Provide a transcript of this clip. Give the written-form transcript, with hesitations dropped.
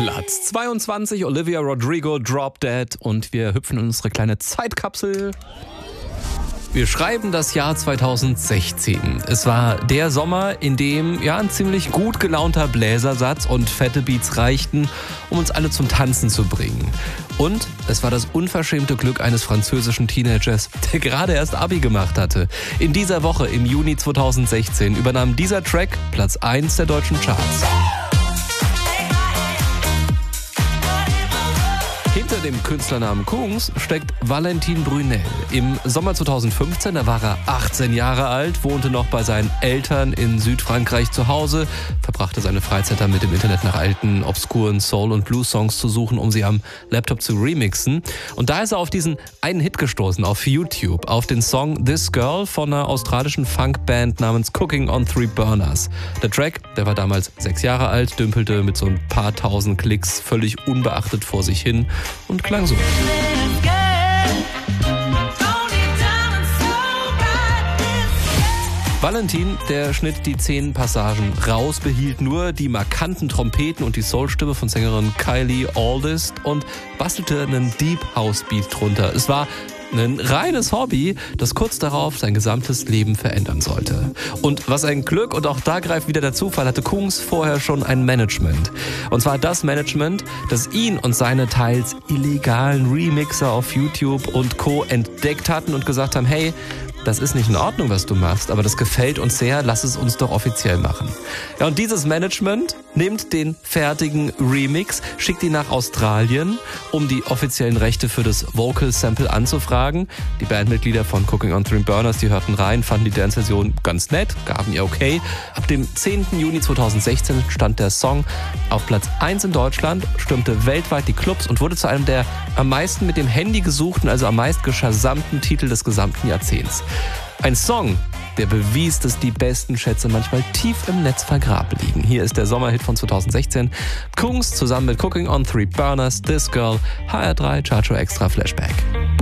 Platz 22, Olivia Rodrigo, Drop Dead, und wir hüpfen in unsere kleine Zeitkapsel. Wir schreiben das Jahr 2016. Es war der Sommer, in dem ein ziemlich gut gelaunter Bläsersatz und fette Beats reichten, um uns alle zum Tanzen zu bringen. Und es war das unverschämte Glück eines französischen Teenagers, der gerade erst Abi gemacht hatte. In dieser Woche, im Juni 2016, übernahm dieser Track Platz 1 der deutschen Charts. Hinter dem Künstlernamen Kungs steckt Valentin Brunel. Im Sommer 2015, da war er 18 Jahre alt, wohnte noch bei seinen Eltern in Südfrankreich zu Hause, verbrachte seine Freizeit damit im Internet nach alten, obskuren Soul- und Blues-Songs zu suchen, um sie am Laptop zu remixen. Und da ist er auf diesen einen Hit gestoßen, auf YouTube, auf den Song This Girl von einer australischen Funkband namens Cooking on Three Burners. Der Track, der war damals 6 Jahre alt, dümpelte mit so ein paar tausend Klicks völlig unbeachtet vor sich hin und klang so. Valentin, der schnitt die 10 Passagen raus, behielt nur die markanten Trompeten und die Soulstimme von Sängerin Kylie Aldist und bastelte einen Deep House Beat drunter. Es war ein reines Hobby, das kurz darauf sein gesamtes Leben verändern sollte. Und was ein Glück, und auch da greift wieder der Zufall, hatte Kungs vorher schon ein Management. Und zwar das Management, das ihn und seine teils illegalen Remixer auf YouTube und Co. entdeckt hatten und gesagt haben, hey, das ist nicht in Ordnung, was du machst, aber das gefällt uns sehr, lass es uns doch offiziell machen. Ja, und dieses Management nimmt den fertigen Remix, schickt ihn nach Australien, um die offiziellen Rechte für das Vocal Sample anzufragen. Die Bandmitglieder von Cooking on Three Burners, die hörten rein, fanden die Dance-Version ganz nett, gaben ihr okay. Ab dem 10. Juni 2016 stand der Song auf Platz 1 in Deutschland, stürmte weltweit die Clubs und wurde zu einem der am meisten mit dem Handy gesuchten, also am meist geschasamten Titel des gesamten Jahrzehnts. Ein Song, der bewies, dass die besten Schätze manchmal tief im Netz vergraben liegen. Hier ist der Sommerhit von 2016. Kungs zusammen mit Cooking on Three Burners, This Girl, HR3 Charcho Extra Flashback.